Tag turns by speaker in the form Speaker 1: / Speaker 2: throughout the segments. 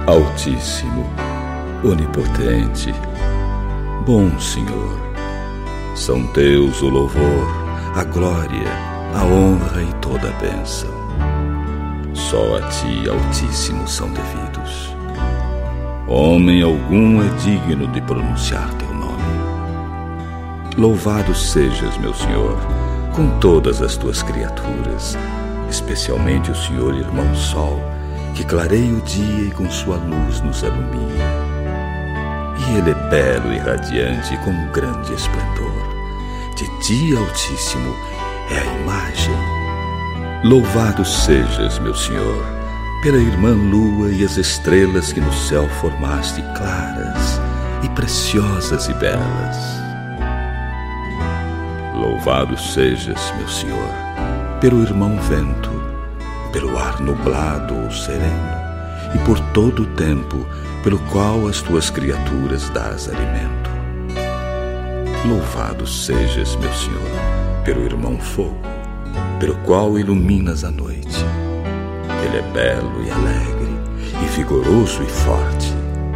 Speaker 1: Altíssimo, onipotente, bom Senhor, são teus o louvor, a glória, a honra e toda a bênção. Só a ti, Altíssimo, são devidos. Homem algum é digno de pronunciar teu nome. Louvado sejas, meu Senhor, com todas as tuas criaturas, especialmente o Senhor Irmão Sol, que clareia o dia e com sua luz nos alumia. E ele é belo e radiante com grande esplendor. De ti, Altíssimo, é a imagem. Louvado sejas, meu Senhor, pela irmã lua e as estrelas que no céu formaste claras e preciosas e belas. Louvado sejas, meu Senhor, pelo irmão vento, pelo ar nublado ou sereno, e por todo o tempo pelo qual as tuas criaturas dás alimento. Louvado sejas, meu Senhor, pelo irmão fogo, pelo qual iluminas a noite. Ele é belo e alegre, e vigoroso e forte.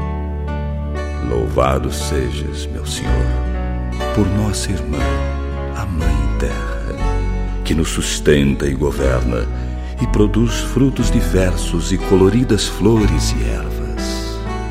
Speaker 1: Louvado sejas, meu Senhor, por nossa irmã, a Mãe Terra, que nos sustenta e governa, e produz frutos diversos e coloridas flores e ervas.